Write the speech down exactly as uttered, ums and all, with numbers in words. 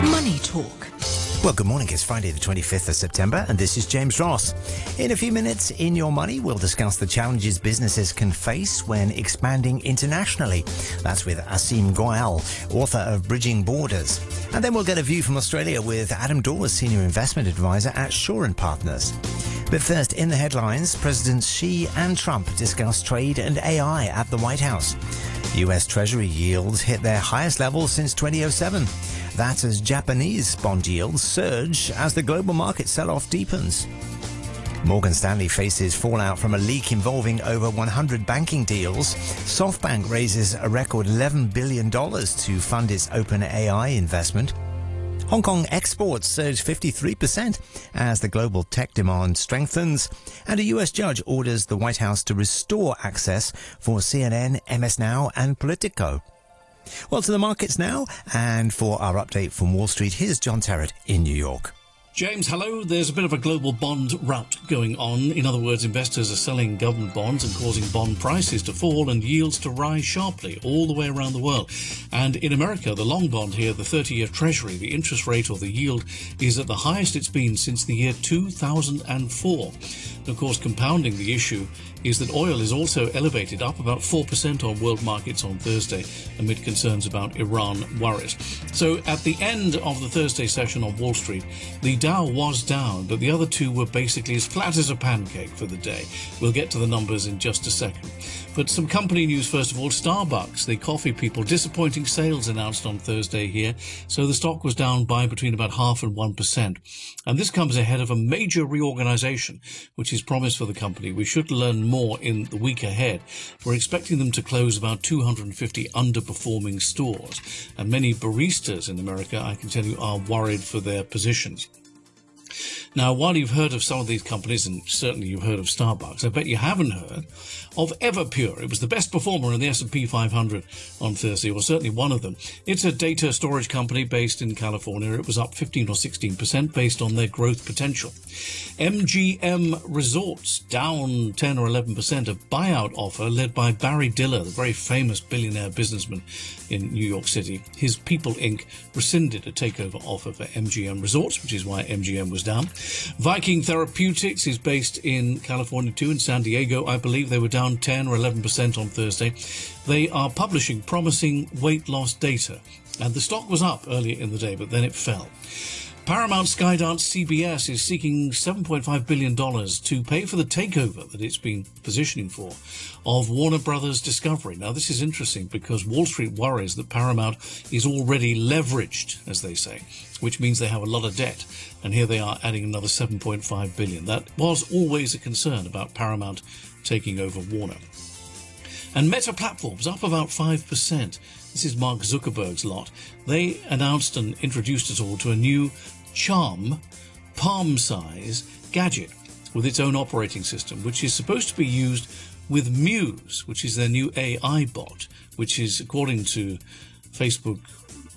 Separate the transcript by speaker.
Speaker 1: Money Talk.
Speaker 2: Well, good morning. It's Friday the twenty-fifth of September and this is James Ross. In a few minutes, In Your Money, we'll discuss the challenges businesses can face when expanding internationally. That's with Asim Goyal, author of Bridging Borders. And then we'll get a view from Australia with Adam Dawes, Senior Investment Advisor at Shaw and Partners. But first, in the headlines, Presidents Xi and Trump discuss trade and A I at the White House. U S Treasury yields hit their highest level since twenty oh seven. That's as Japanese bond yields surge as the global market sell-off deepens. Morgan Stanley faces fallout from a leak involving over one hundred banking deals. SoftBank raises a record eleven billion dollars to fund its OpenAI investment. Hong Kong exports surge fifty-three percent as the global tech demand strengthens, and a U S judge orders the White House to restore access for C N N, M S Now and Politico. Well, to the markets now, and for our update from Wall Street, here's John Terrett in New York.
Speaker 3: James, hello. There's a bit of a global bond rout going on. In other words, investors are selling government bonds and causing bond prices to fall and yields to rise sharply all the way around the world. And in America, the long bond here, the thirty-year Treasury, the interest rate or the yield is at the highest it's been since the year two thousand four. And of course, compounding the issue is that oil is also elevated, up about four percent on world markets on Thursday amid concerns about Iran worries. So at the end of the Thursday session on Wall Street, the Dow was down, but the other two were basically as flat as a pancake for the day. We'll get to the numbers in just a second. But some company news first of all. Starbucks, the coffee people, disappointing sales announced on Thursday here. So the stock was down by between about half and one percent. And this comes ahead of a major reorganization, which is promised for the company. We should learn more in the week ahead. We're expecting them to close about two hundred fifty underperforming stores. And many baristas in America, I can tell you, are worried for their positions. Now, while you've heard of some of these companies, and certainly you've heard of Starbucks, I bet you haven't heard of Everpure. It was the best performer in the S and P five hundred on Thursday, or certainly one of them. It's a data storage company based in California. It was up fifteen or sixteen percent based on their growth potential. M G M Resorts down ten or eleven percent. A buyout offer led by Barry Diller, the very famous billionaire businessman in New York City. His People Incorporated rescinded a takeover offer for M G M Resorts, which is why M G M was down. Viking Therapeutics is based in California too, in San Diego. I believe they were down ten or eleven percent on Thursday. They are publishing promising weight loss data, and the stock was up earlier in the day, but then it fell. Paramount, Skydance, C B S is seeking seven point five billion dollars to pay for the takeover that it's been positioning for of Warner Brothers Discovery. Now, this is interesting because Wall Street worries that Paramount is already leveraged, as they say, which means they have a lot of debt. And here they are adding another seven point five billion dollars. That was always a concern about Paramount taking over Warner. And Meta Platforms up about five percent. This is Mark Zuckerberg's lot. They announced and introduced us all to a new Charm palm-size gadget with its own operating system, which is supposed to be used with Muse, which is their new A I bot, which is, according to Facebook